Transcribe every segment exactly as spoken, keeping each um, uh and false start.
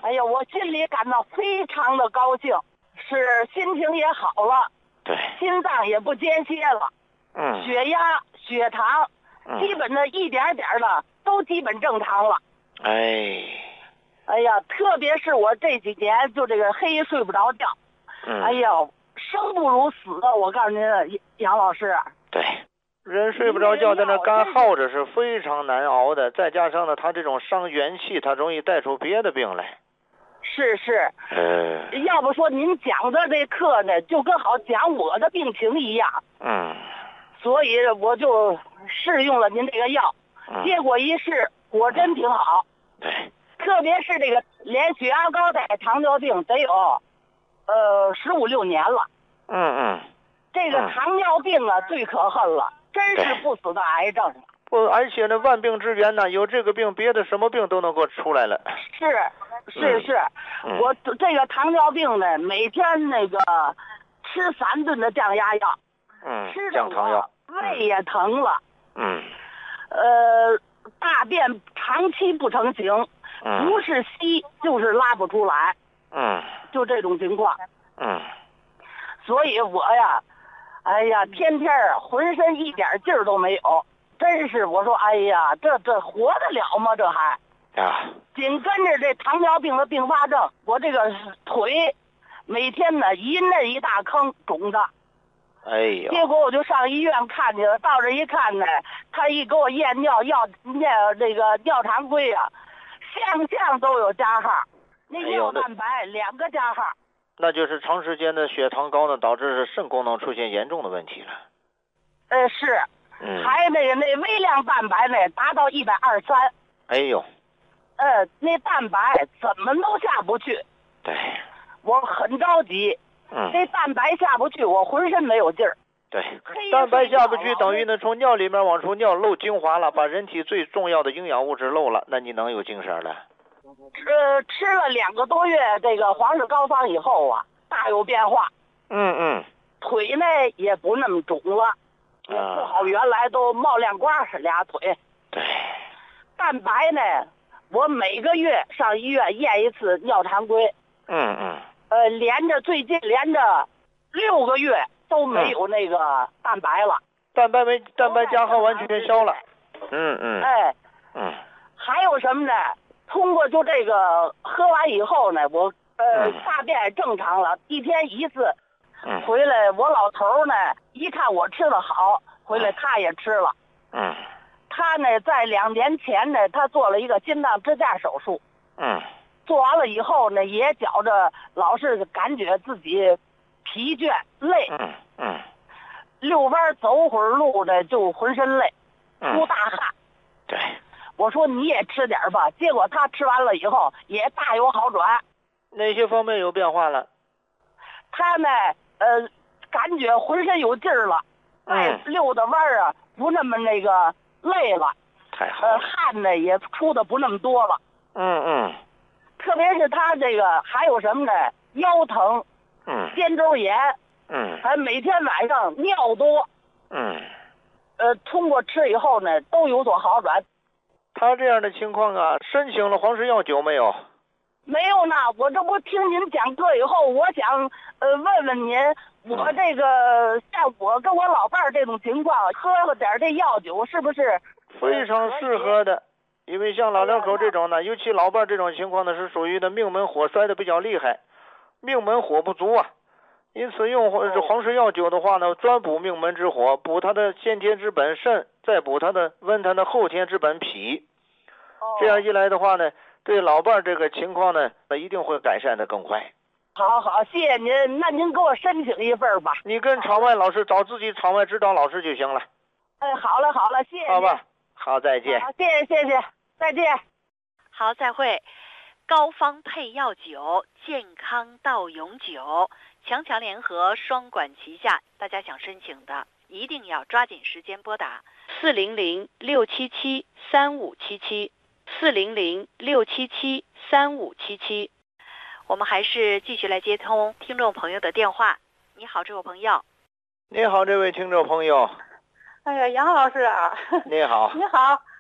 哎呀，我心里感到非常的高兴，是心情也好了， 对， 心脏也不间歇了， 嗯， 血压、血糖， 嗯基本的一点点的都基本正常了。 哎， 哎呀，特别是我这几年就这个黑夜睡不着觉， 嗯， 哎呀，生不如死啊！我告诉您，杨老师， 对，人睡不着觉，在那干耗着是非常难熬的，再加上呢，他这种伤元气，他容易带出别的病来。 是是， 呃， 要不说您讲的这课呢，就跟好讲我的病情一样， 嗯， 所以我就试用了您这个药， 嗯结果一试，果真挺好。 对， 特别是这个连血压高带糖尿病得有，呃，十五六年了。 嗯嗯， 这个糖尿病啊，最可恨了，真是不死的癌症。 不，而且呢，万病之源呢，有这个病，别的什么病都能够出来了。 是是是， 嗯、 我这个糖尿病呢，每天那个吃三顿的降压药， 嗯， 吃降糖药， 胃也疼了， 嗯， 呃，大便长期不成形， 嗯， 不是稀就是拉不出来， 嗯， 就这种情况， 嗯， 所以我呀，哎呀，天天浑身一点劲儿都没有，真是我说，哎呀，这这活得了吗？这还。 啊， 紧跟着这糖尿病的并发症，我这个腿每天呢一嫩一大坑肿的， 哎呦， 结果我就上医院看去了，到这一看呢，他一给我验尿，要验这个尿常规啊，项项都有加号，那尿蛋白两个加号， 那就是长时间的血糖高呢，导致是肾功能出现严重的问题了。 呃是， 嗯， 还那个那微量蛋白呢达到一百二十三， 哎呦。 呃，那蛋白怎么都下不去， 对， 我很着急。 嗯， 这蛋白下不去，我浑身没有劲儿。 对，蛋白下不去，等于呢从尿里面往出尿漏精华了，把人体最重要的营养物质漏了，那你能有精神了？ 呃，吃了两个多月这个黄氏膏方以后啊，大有变化。 嗯嗯， 腿呢也不那么肿了，也不好原来都冒亮瓜似俩腿。 对， 蛋白呢？我每个月上医院验一次尿常规， 嗯嗯， 呃，连着最近连着六个月都没有那个蛋白了， 蛋白没蛋白加号完全消了，嗯嗯， 哎， 嗯， 还有什么呢？通过就这个喝完以后呢，我呃、 嗯、 大便正常了，一天一次， 嗯， 回来我老头呢一看我吃的好，回来他也吃了， 嗯。 他呢，在两年前呢，他做了一个心脏支架手术。 嗯。 做完了以后呢，也觉着老是感觉自己疲倦累。 嗯嗯。 遛弯走会儿路呢，就浑身累，出大汗。 嗯、对。 我说你也吃点吧，结果他吃完了以后也大有好转。 哪些方面有变化了？ 他呢，呃，感觉浑身有劲儿了，再溜的弯啊，不那么那个。累了， 太好了， 呃，汗呢也出的不那么多了。 嗯嗯。 特别是他这个还有什么呢？腰疼， 嗯， 肩周炎， 嗯， 还每天晚上尿多， 嗯， 呃，通过吃以后呢，都有所好转。 他这样的情况啊，申请了黄氏药酒没有？ 没有呢，我这不听您讲课以后，我想呃问问您。我这个像我跟我老伴儿这种情况，喝了点这药酒是不是非常适合的？因为像老两口这种呢，尤其老伴儿这种情况呢，是属于的命门火衰的比较厉害，命门火不足啊。因此用黄氏药酒的话呢，专补命门之火，补他的先天之本肾，再补他的温他的后天之本脾。这样一来的话呢，对老伴儿这个情况呢，那一定会改善的更快。 好好，谢谢您。那您给我申请一份吧。 你跟场外老师找自己场外指导老师就行了。 哎，好了好了，谢谢。 好吧，好，再见。 好，谢谢谢谢，再见。 好，再会。膏方配药酒，健康到永久，强强联合，双管齐下。大家想申请的，一定要抓紧时间拨打四零零六七七三五七七四零零六七七三五七七。我们还是继续来接通听众朋友的电话。你好，这位朋友。 你好，这位听众朋友。 哎呀，杨老师啊。 你好。 你好，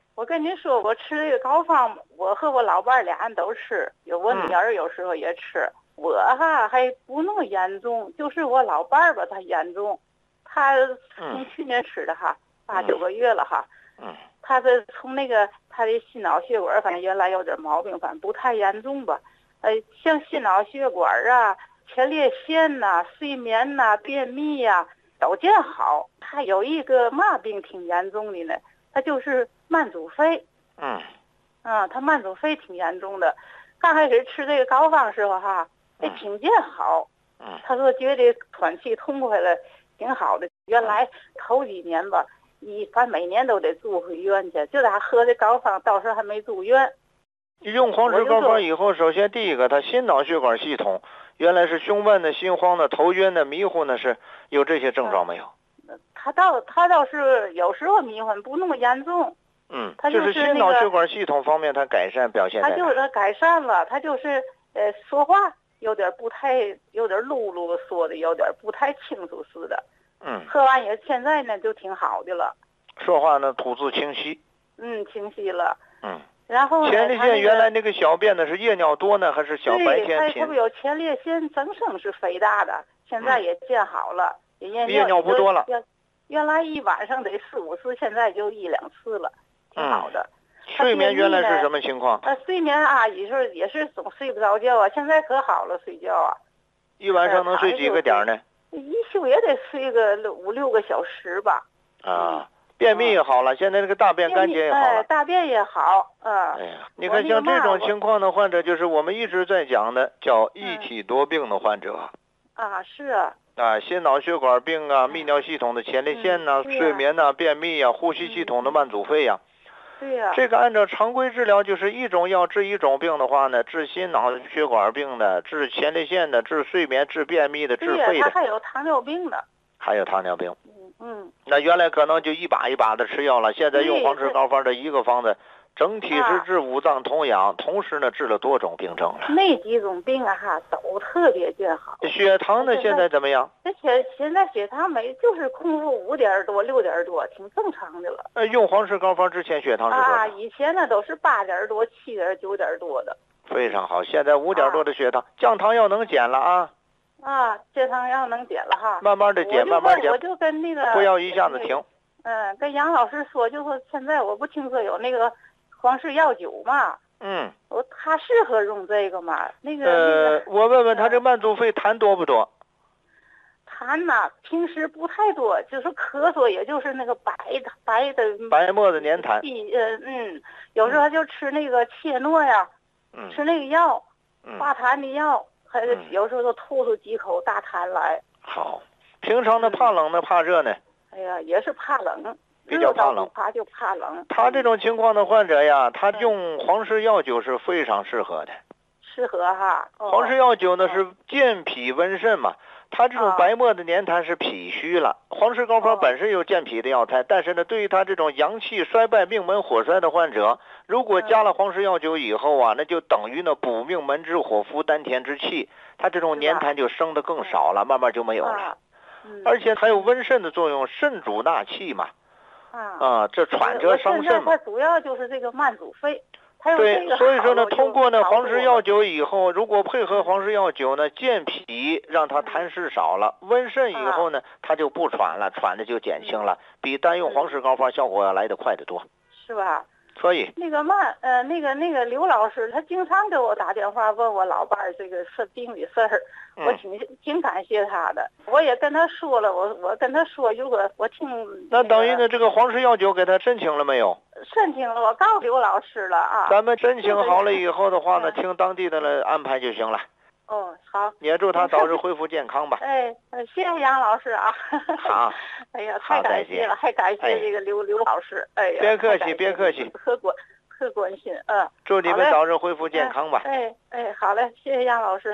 我跟您说，我吃这个膏方，我和我老伴儿俩人都吃，有我女儿有时候也吃。嗯、我哈还不那么严重，就是我老伴儿吧，他严重。他从去年吃的哈，八九个月了哈。 嗯。 他是从那个他的心脑血管，反正原来有点毛病，反正不太严重吧。呃，像心脑血管啊、前列腺呐、啊、睡眠呐、啊、便秘呀、啊，都见好。他有一个嘛病挺严重的呢，他就是慢阻肺。 嗯。 嗯，他慢阻肺挺严重的。刚开始吃这个膏方时候哈，也挺见好。 嗯。 他说觉得喘气痛快了，挺好的。原来头几年吧。一反正每年都得住回院去，就他喝这膏方，到时候还没住院。 用黄石膏方以后，首先第一个，他心脑血管系统原来是胸闷的、心慌的、头晕的、迷糊呢，是有这些症状没有？ 嗯、他倒他倒是有时候迷糊，不那么严重。 嗯， 他就是、 就是心脑血管系统方面，他改善表现在哪？ 他就是改善了，他就是呃说话有点不太，有点噜噜说的，有点不太清楚似的。 嗯， 喝完也现在呢就挺好的了， 说话呢吐字清晰， 嗯，清晰了， 嗯， 然后呢， 前列腺原来那个小便呢是夜尿多呢，还是小白天频？ 对，他不有前列腺增生是肥大的，现在也见好了， 嗯、 夜夜尿不多了， 原原来一晚上得四五次，现在就一两次了，挺好的。 嗯、睡眠原来是什么情况？ 呃，睡眠啊，也是也是总睡不着觉啊，现在可好了，睡觉啊， 一晚上能睡几个点呢？ 一宿也得睡个五六个小时吧。 啊，便秘也好了，现在这个大便干结也好了。 哎，大便也好，嗯。 哎呀，你看像这种情况的患者，就是我们一直在讲的叫一体多病的患者。 啊，是啊。 啊，心脑血管病啊，泌尿系统的前列腺呐、睡眠呐、便秘呀、呼吸系统的慢阻肺呀。 对呀。 这个按照常规治疗，就是一种药治一种病的话呢，治心脑血管病的，治前列腺的，治睡眠，治便秘的，治肺的。 他还有糖尿病呢。 还有糖尿病。 嗯嗯。 那原来可能就一把一把的吃药了，现在用黄石膏方的一个方子，整体是治五脏同养，同时呢治了多种病症了。 那几种病啊哈都特别见好。 血糖呢现在怎么样？ 这血现在血糖没就是控制五点多六点多，挺正常的了。 呃，用黄石膏方之前血糖是多少？ 啊，以前呢都是八点多、七点、九点多的。 非常好，现在五点多的血糖，降糖药能减了啊。 啊，降糖药能减了哈， 慢慢的减，慢慢减， 我就跟那个不要一下子停。 嗯，跟杨老师说，就说现在我不听说有那个黄氏药酒嘛， 嗯， 我他适合用这个嘛？那个呃， 那个、 我问问他这慢阻肺痰多不多？ 痰呐，平时不太多，就是咳嗽，也就是那个白的白的白沫子粘痰。 呃嗯，有时候就吃那个切诺呀， 嗯， 吃那个药， 嗯， 化痰的药。还是有时候都吐出几口大痰来。 好，平常的怕冷呢，怕热呢？ 哎呀，也是怕冷， 比较怕冷， 怕就怕冷。 他这种情况的患者呀，他用黄氏药酒是非常适合的。 适合哈。 哦、黄氏药酒呢、哦、是健脾温肾嘛，他这种白沫的粘痰是脾虚了。哦、黄氏膏方本身有健脾的药材，哦、但是呢，对于他这种阳气衰败、命门火衰的患者，如果加了黄氏药酒以后啊，那就等于呢补命门之火，扶丹田之气，他这种粘痰就生的更少了，慢慢就没有了。 嗯、 而且还有温肾的作用，肾主纳气嘛。 啊, 啊，这喘则伤肾嘛。 它主要就是这个慢阻肺。 对，所以说呢，通过呢黄氏药酒以后，如果配合黄氏药酒呢，健脾，让它痰湿少了，温肾以后呢，它就不喘了，喘的就减轻了，比单用黄氏膏方效果要来得快得多， 是吧？ 所以那个慢呃，那个那个刘老师，他经常给我打电话问我老伴儿这个事病的事儿，我挺、嗯、挺感谢他的。我也跟他说了，我我跟他说，如果我听、 那个、那等于呢，这个黄氏药酒给他申请了没有？ 申请了，我告诉刘老师了啊。 咱们申请好了以后的话呢，听当地的来安排就行了。 哦，好， 也祝他早日恢复健康吧。 哎，谢谢杨老师啊。 好。 哎呀，太感谢了，还感谢这个刘、哎、刘老师。哎呀， 别客气，别客气， 特关特关心，嗯。 祝你们早日恢复健康吧。 哎哎，好嘞，谢谢杨老师。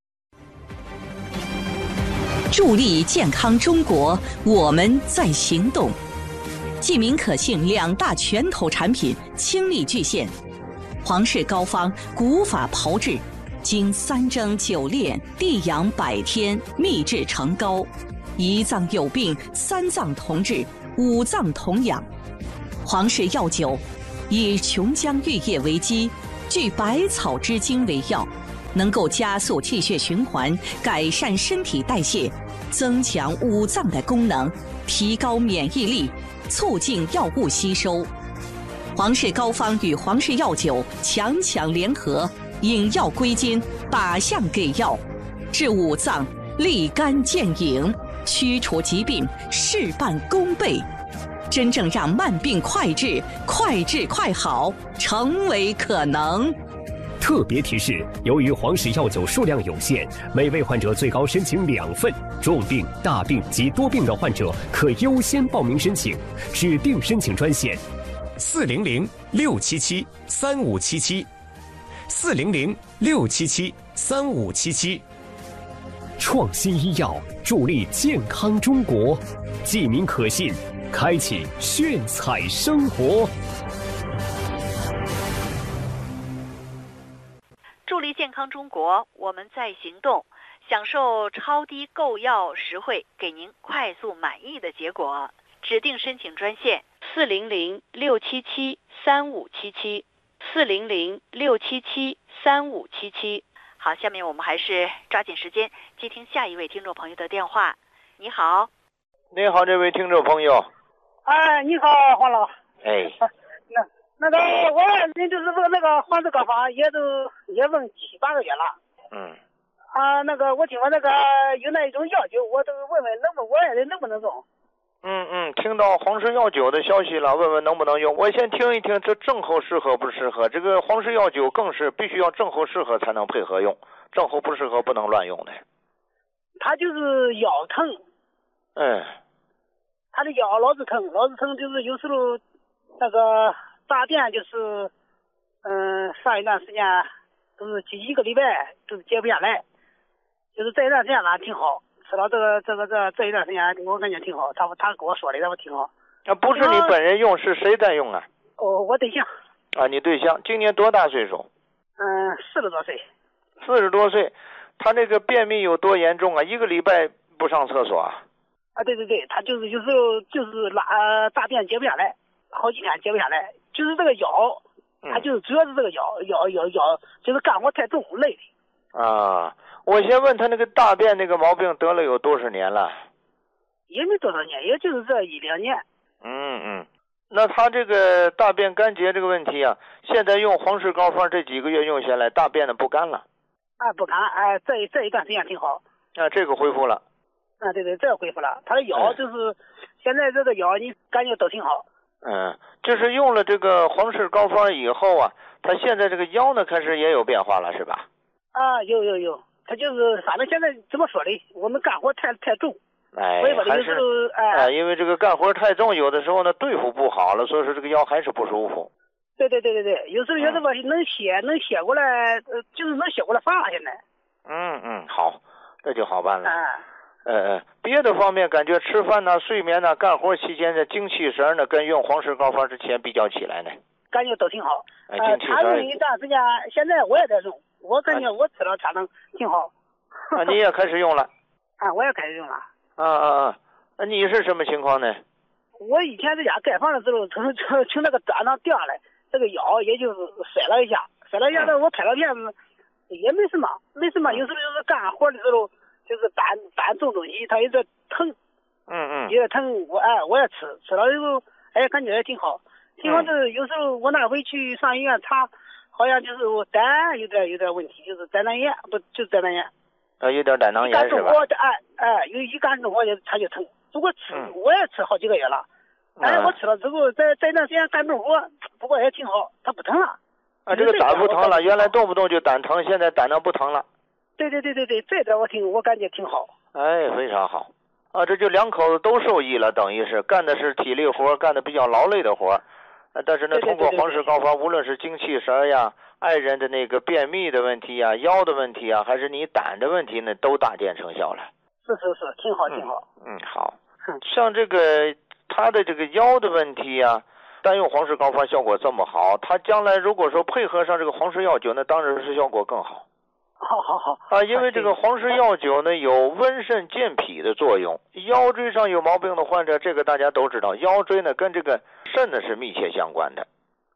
助力健康中国，我们在行动。济民可信两大拳头产品倾力巨献，黄氏膏方古法炮制。经三蒸九炼，地养百天，秘制成膏，一脏有病，三脏同治，五脏同养。黄氏药酒， 以琼浆玉液为基，聚百草之精为药，能够加速气血循环，改善身体代谢，增强五脏的功能，提高免疫力，促进药物吸收。皇氏膏方与皇氏药酒强强联合，引药归经，靶向给药，治五脏立竿见影，驱除疾病事半功倍，真正让慢病快治、快治快好成为可能。 特别提示：由于皇氏药酒数量有限，每位患者最高申请两份。重病、大病及多病的患者可优先报名申请。指定申请专线：四零零六七七三五七七，四零零六七七三五七七。创新医药助力健康中国，记名可信，开启炫彩生活。 助力健康中国，我们在行动，享受超低购药实惠，给您快速满意的结果。指定申请专线：四零零六七七三五七七，四零零六七七三五七七。好，下面我们还是抓紧时间接听下一位听众朋友的电话。你好。 你好，这位听众朋友。 哎，你好，黄老。 哎。 那那个我那就是问那个皇氏膏方也都也问七八个月了。 嗯。 啊，那个我听说那个有那一种药酒，我都问问能不我也能不能用。 嗯嗯，听到皇氏药酒的消息了，问问能不能用。我先听一听这症候适合不适合。这个皇氏药酒更是必须要症候适合才能配合用，症候不适合不能乱用的。 他就是腰疼。 嗯。 他的腰老是疼，老是疼，就是有时候那个大便就是，嗯，上一段时间都是几一个礼拜都是解不下来，就是这一段时间吧挺好。吃了这个这个这这一段时间，我感觉挺好。他他跟我说的，他说挺好。 啊，不是你本人用，是谁在用啊？ 哦，我对象。 啊，你对象今年多大岁数？ 嗯，四十多岁。 四十多岁，他那个便秘有多严重啊？一个礼拜不上厕所啊？ 啊，对对对，他就是有时候就是拉、呃、大便解不下来，好几天解不下来，就是这个腰，他就是主要是这个腰腰腰腰，就是干活太重累的。 啊。我先问他那个大便那个毛病得了有多少年了？ 也没多少年，也就是这一两年。 嗯嗯，那他这个大便干结这个问题啊，现在用皇氏膏方这几个月用下来，大便的不干了。 啊，不干，哎、呃，这这一段时间挺好。 啊，这个恢复了。 啊，对对，这恢复了。他的腰就是、嗯、现在这个腰，你感觉都挺好。 嗯，就是用了这个皇氏膏方以后啊，他现在这个腰呢开始也有变化了，是吧？ 啊，有有有。他就是，反正现在怎么说的，我们干活太太重， 哎， 还是哎、 啊，因为这个干活太重，有的时候呢对付不好了，所以说这个腰还是不舒服。 对对对对对，有时候有的吧能歇能歇过来，呃，就是能歇过来放了现在。 嗯嗯，好，这就好办了。 啊。 呃呃，别的方面感觉吃饭呢、睡眠呢、干活期间的精气神呢，跟用皇氏膏方之前比较起来呢， 感觉都挺好。 哎，精气神。他用一段时间，现在我也在用。我感觉我吃了它能挺好。 啊，你也开始用了？ 啊，我也开始用了。 啊啊啊！那你是什么情况呢？ 我以前在家盖房的时候，从从从那个端上掉下来，这个腰也就是摔了一下，摔了一下呢，我拍了片子，也没什么，没什么。有时候就是干活的时候，就是搬搬重东西，它有点疼。 嗯嗯。 有点疼，我哎，我也吃，吃了以后，哎，感觉也挺好。挺好的，有时候我那回去上医院查。好像就是我胆有点有点问题，就是胆囊炎，不就是胆囊炎。 啊，有点胆囊炎是吧？ 哎哎，有一干重活就它就疼。不过吃、嗯、我也吃好几个月了，哎、嗯，我吃了之后，在在一段时间干重活，不过也挺好，它不疼了。 啊，这个胆不疼了，原来动不动就胆疼，现在胆囊不疼了。 对对对对对，这点我挺我感觉挺好。 哎，非常好。啊，这就两口子都受益了，等于是干的是体力活，干的比较劳累的活。但是呢，通过皇氏膏方，无论是精气神呀、爱人的那个便秘的问题呀、腰的问题啊，还是你胆的问题呢，都大见成效了。 是是是，挺好挺好。 嗯，嗯好。像这个他的这个腰的问题呀、啊，单用皇氏膏方效果这么好，他将来如果说配合上这个皇氏药酒，那当然是效果更好。 好好好啊，因为这个皇氏药酒呢有温肾健脾的作用，腰椎上有毛病的患者，这个大家都知道，腰椎呢跟这个肾呢是密切相关的。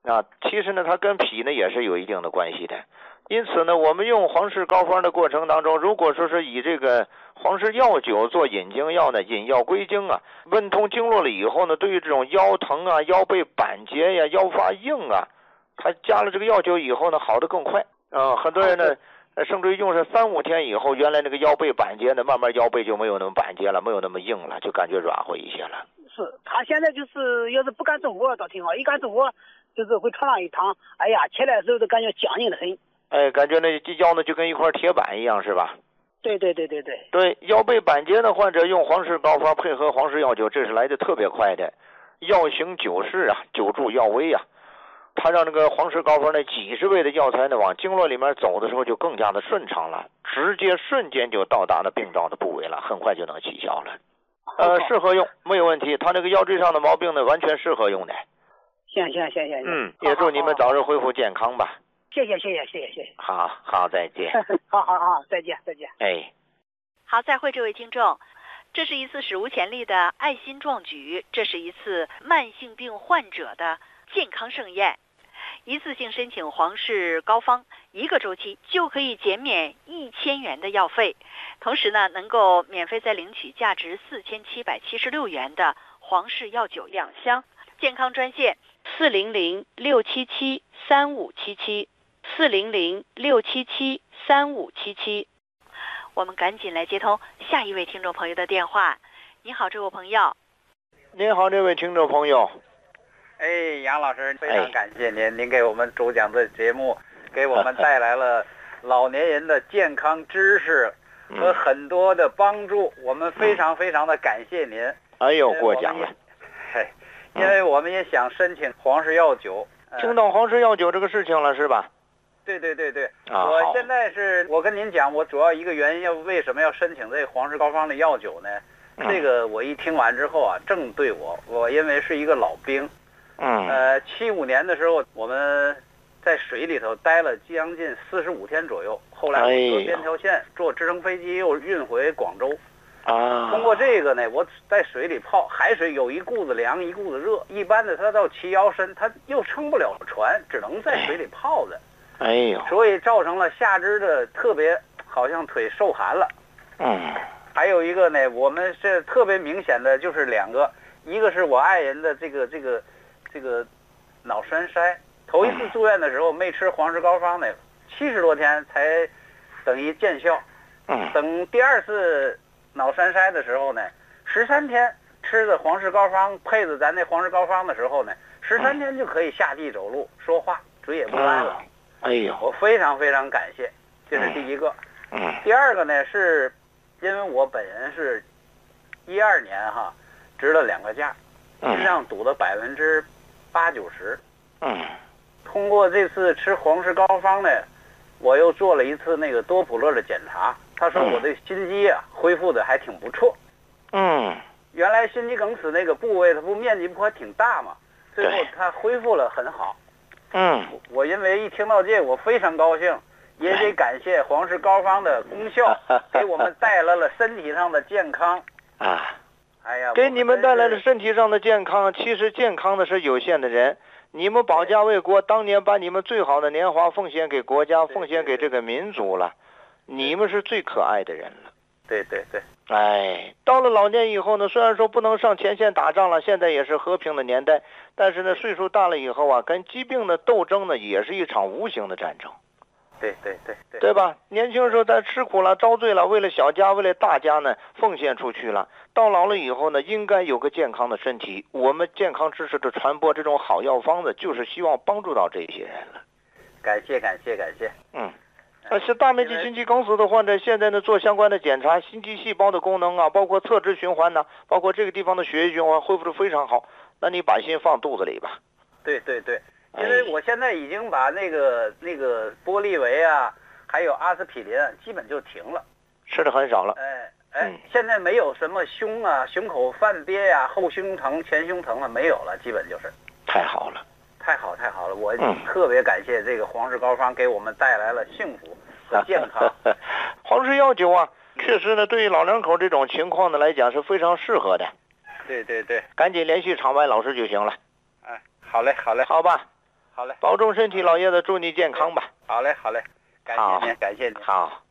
啊，其实呢，它跟脾呢也是有一定的关系的。因此呢，我们用黄氏膏方的过程当中，如果说是以这个黄氏药酒做引经药呢，引药归经啊，温通经络了以后呢，对于这种腰疼啊、腰背板结呀、腰发硬啊，它加了这个药酒以后呢，好的更快啊。很多人呢，甚至于用上三五天以后，原来那个腰背板结呢，慢慢腰背就没有那么板结了，没有那么硬了，就感觉软和一些了。 是他现在就是要是不敢走窝倒挺好，一敢走窝就是会床上一躺，哎呀，起来的时候都感觉僵硬的很。 哎，感觉那腰呢就跟一块铁板一样，是吧？ 对对对对对。 对，腰背板结的患者用黄氏膏方配合黄氏药酒，这是来的特别快的。药行久视啊，久助药微啊。它让这个黄氏膏方那几十味的药材呢往经络里面走的时候就更加的顺畅了，直接瞬间就到达了病灶的部位了，很快就能起效了。呃，适合用，没有问题。他那个腰椎上的毛病呢，完全适合用的。 行行行行。 嗯，也祝你们早日恢复健康吧。 谢谢谢谢谢谢谢谢。 好好，再见。 好好好，再见再见。 哎， 好，再会这位听众。这是一次史无前例的爱心壮举，这是一次慢性病患者的健康盛宴。一次性申请黄氏膏方，一个周期就可以减免一千元的药费，同时呢，能够免费再领取价值四千七百七十六元的黄氏药酒两箱。健康专线四零零六七七三五七七四零零六七七三五七七。我们赶紧来接通下一位听众朋友的电话。你好，这位朋友。 您好，这位听众朋友。 哎，杨老师，非常感谢您，您给我们主讲的节目，给我们带来了老年人的健康知识和很多的帮助，我们非常非常的感谢您。 哎呦，过奖了。 嘿，因为我们也想申请黄氏药酒。 听到黄氏药酒这个事情了是吧？ 对对对对， 啊、 我现在是我跟您讲，我主要一个原因要为什么要申请这个黄氏膏方的药酒呢？ 嗯、 这个我一听完之后啊，正对我，我因为是一个老兵。 嗯， 呃，七五年的时候，我们在水里头待了将近四十五天左右。后来我坐边条线，坐直升飞机又运回广州。 啊， 通过这个呢，我在水里泡，海水有一股子凉，一股子热。一般的，它到齐腰深，它又撑不了船，只能在水里泡着。 哎呦， 所以造成了下肢的特别，好像腿受寒了。 嗯， 还有一个呢，我们是特别明显的就是两个，一个是我爱人的这个这个。这个脑栓塞，头一次住院的时候没吃黄氏膏方呢，七十多天才等于见效。 嗯， 等第二次脑栓塞的时候呢，十三天吃的黄氏膏方配着咱那黄氏膏方的时候呢，十三天就可以下地走路、说话，嘴也不歪了。 哎呦， 我非常非常感谢，这是第一个。 嗯， 第二个呢，是因为我本人是一二年哈支了两个架，实际上堵了百分之。八九十， 嗯， 通过这次吃黄氏膏方呢，我又做了一次那个多普勒的检查，他说我的心肌啊、嗯、恢复的还挺不错， 嗯， 原来心肌梗死那个部位它不面积不还挺大嘛，最后它恢复了很好， 嗯， 我因为一听到这我非常高兴，也得感谢黄氏膏方的功效，给我们带来了身体上的健康啊。 哎呀， 给你们带来了身体上的健康，其实健康的是有限的人。你们保家卫国，当年把你们最好的年华奉献给国家，奉献给这个民族了，你们是最可爱的人了。 对对对。 哎，到了老年以后呢，虽然说不能上前线打仗了，现在也是和平的年代，但是呢，岁数大了以后啊，跟疾病的斗争呢，也是一场无形的战争。 对对对对， 对吧？年轻时候咱吃苦了，遭罪了，为了小家，为了大家呢，奉献出去了。到老了以后呢，应该有个健康的身体。我们健康知识的传播，这种好药方子，就是希望帮助到这些人了。 感谢感谢感谢。 嗯，而且大面积心肌梗死的患者，现在呢做相关的检查，心肌细胞的功能啊，包括侧支循环呐，包括这个地方的血液循环恢复的非常好。那你把心放肚子里吧。 对对对。因为我现在已经把那个那个玻利维啊，还有阿司匹林基本就停了， 吃的很少了。 哎哎、嗯，现在没有什么胸啊、胸口犯憋呀、啊、后胸疼、前胸疼了，没有了，基本就是。 太好了， 太好太好了！我特别感谢这个黄氏膏方给我们带来了幸福和健康。 黄氏药酒啊，确实呢，对于老两口这种情况呢来讲是非常适合的。 对对对， 赶紧联系场外老师就行了。 哎，好嘞好嘞， 好吧。 好嘞， 保重身体，老爷子，祝你健康吧。 好嘞，好嘞，感谢您，感谢您。 好。